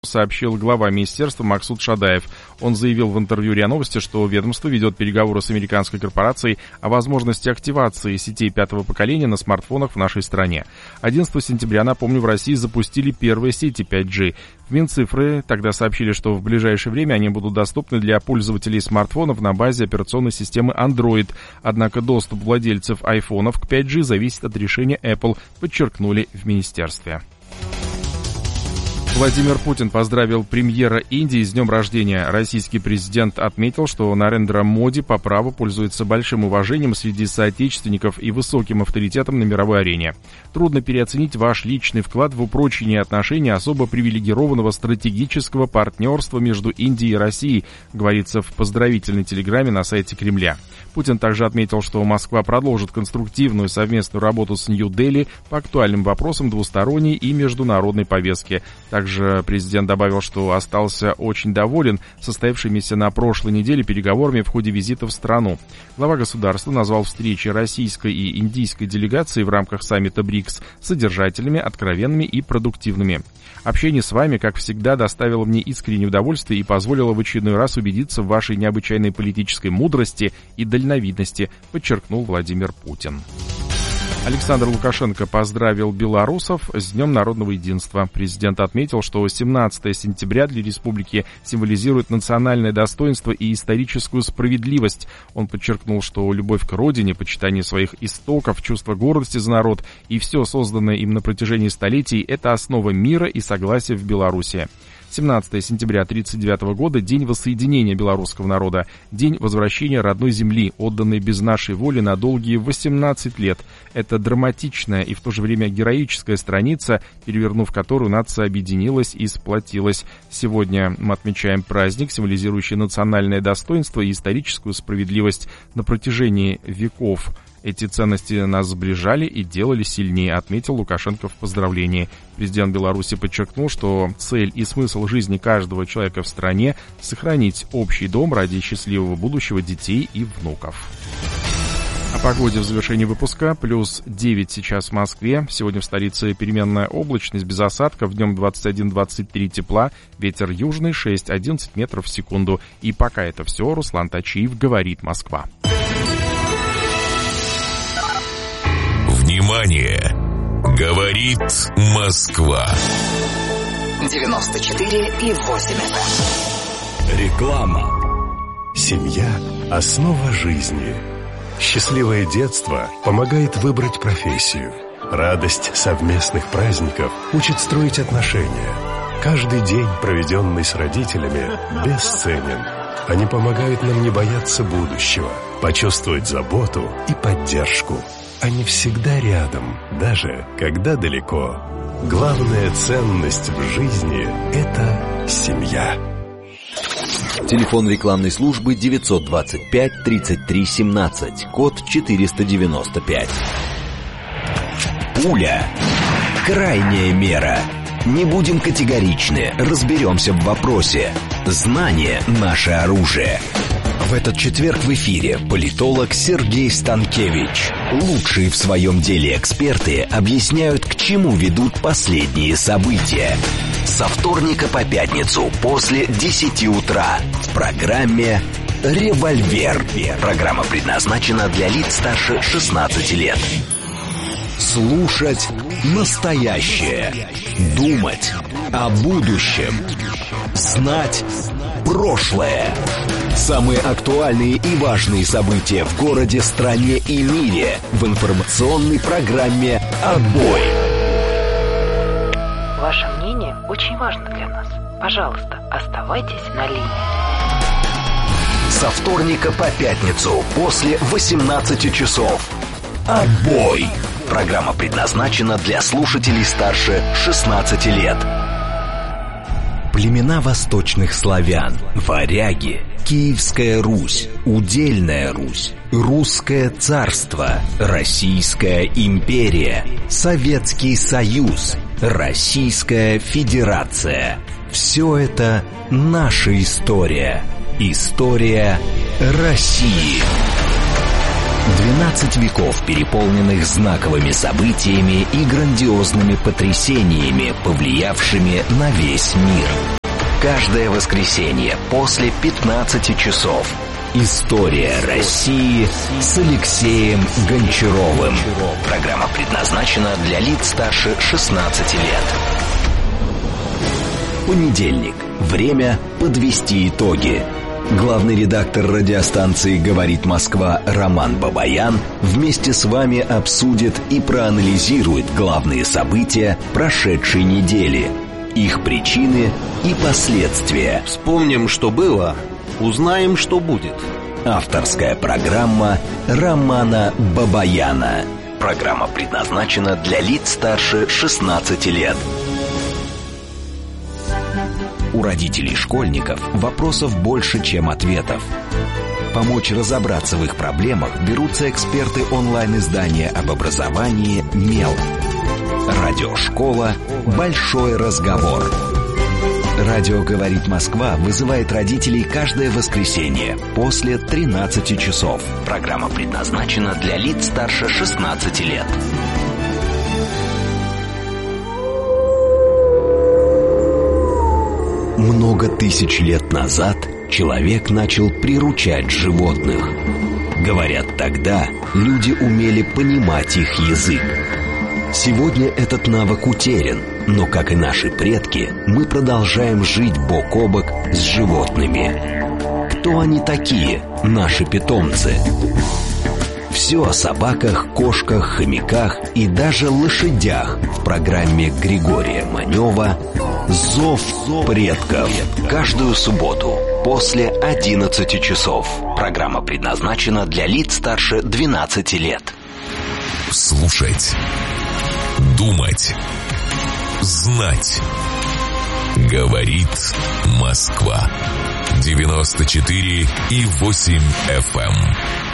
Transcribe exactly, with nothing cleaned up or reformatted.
сообщил глава министерства Максут Шадаев. Он заявил в интервью РИА Новости, что ведомство ведет переговоры с американской корпорацией о возможности активации сетей пятого поколения на смартфонах в нашей стране. одиннадцатого сентября, напомню, в России запустили первые сети пять джи. В Минцифры тогда сообщили, что в ближайшее время они будут доступны для пользователей смартфонов на базе операционной системы Android. Однако доступ владельцев айфонов к пять джи зависит от решения Apple, подчеркнули в министерстве. Владимир Путин поздравил премьера Индии с днем рождения. Российский президент отметил, что Нарендра Моди по праву пользуется большим уважением среди соотечественников и высоким авторитетом на мировой арене. Трудно переоценить ваш личный вклад в упрочение отношений особо привилегированного стратегического партнерства между Индией и Россией, говорится в поздравительной телеграмме на сайте Кремля. Путин также отметил, что Москва продолжит конструктивную совместную работу с Нью-Дели по актуальным вопросам двусторонней и международной повестки. Также президент добавил, что остался очень доволен состоявшимися на прошлой неделе переговорами в ходе визита в страну. Глава государства назвал встречи российской и индийской делегаций в рамках саммита БРИКС содержательными, откровенными и продуктивными. Общение с вами, как всегда, доставило мне искреннее удовольствие и позволило в очередной раз убедиться в вашей необычайной политической мудрости и дальновидности, подчеркнул Владимир Путин. Александр Лукашенко поздравил белорусов с Днем народного единства. Президент отметил, что семнадцатого сентября для республики символизирует национальное достоинство и историческую справедливость. Он подчеркнул, что любовь к родине, почитание своих истоков, чувство гордости за народ и все созданное им на протяжении столетий – это основа мира и согласия в Беларуси. семнадцатого сентября тысяча девятьсот тридцать девятого года – день воссоединения белорусского народа, день возвращения родной земли, отданной без нашей воли на долгие восемнадцать лет. Это драматичная и в то же время героическая страница, перевернув которую нация объединилась и сплотилась. Сегодня мы отмечаем праздник, символизирующий национальное достоинство и историческую справедливость. На протяжении веков эти ценности нас сближали и делали сильнее, отметил Лукашенко в поздравлении. Президент Беларуси подчеркнул, что цель и смысл жизни каждого человека в стране – сохранить общий дом ради счастливого будущего детей и внуков. О погоде в завершении выпуска. Плюс девять сейчас в Москве. Сегодня в столице переменная облачность без осадков. Днем двадцать один - двадцать три тепла. Ветер южный шесть - одиннадцать метров в секунду. И пока это все, Руслан Тачиев, говорит Москва. Внимание! Говорит Москва. девяносто четыре и восемь эф эм. Реклама. Семья – основа жизни. Счастливое детство помогает выбрать профессию. Радость совместных праздников учит строить отношения. Каждый день, проведенный с родителями, бесценен. Они помогают нам не бояться будущего, почувствовать заботу и поддержку. Они всегда рядом, даже когда далеко. Главная ценность в жизни – это семья. Телефон рекламной службы девятьсот двадцать пять тридцать три семнадцать, код четыреста девяносто пять. Пуля. Крайняя мера. Не будем категоричны, разберемся в вопросе. Знание – наше оружие. В этот четверг в эфире политолог Сергей Станкевич. Лучшие в своем деле эксперты объясняют, к чему ведут последние события. Со вторника по пятницу после десяти утра в программе «Револьвер». Программа предназначена для лиц старше шестнадцати лет. Слушать настоящее. Думать о будущем. Знать прошлое. Самые актуальные и важные события в городе, стране и мире в информационной программе «Отбой». Ваше мнение очень важно для нас. Пожалуйста, оставайтесь на линии. Со вторника по пятницу после восемнадцати часов. «Отбой». Программа предназначена для слушателей старше шестнадцати лет. Племена восточных славян, варяги, Киевская Русь, Удельная Русь, Русское царство, Российская империя, Советский Союз, Российская Федерация. Все это наша история. История России. двенадцать веков, переполненных знаковыми событиями и грандиозными потрясениями, повлиявшими на весь мир. Каждое воскресенье после пятнадцати часов. История России с Алексеем Гончаровым. Программа предназначена для лиц старше шестнадцати лет. Понедельник. Время подвести итоги. Главный редактор радиостанции «Говорит Москва» Роман Бабаян вместе с вами обсудит и проанализирует главные события прошедшей недели, их причины и последствия. Вспомним, что было, узнаем, что будет. Авторская программа Романа Бабаяна. Программа предназначена для лиц старше шестнадцати лет. У родителей школьников вопросов больше, чем ответов. Помочь разобраться в их проблемах берутся эксперты онлайн-издания об образовании «Мел». Радиошкола «Большой разговор». Радио «Говорит Москва» вызывает родителей каждое воскресенье после тринадцати часов. Программа предназначена для лиц старше шестнадцати лет. Много тысяч лет назад человек начал приручать животных. Говорят, тогда люди умели понимать их язык. Сегодня этот навык утерян, но, как и наши предки, мы продолжаем жить бок о бок с животными. Кто они такие, наши питомцы? Все о собаках, кошках, хомяках и даже лошадях в программе Григория Манева «Зов предков». Каждую субботу после одиннадцати часов. Программа предназначена для лиц старше двенадцати лет. Слушать, думать, знать. Говорит Москва. девяносто четыре и восемь эф эм.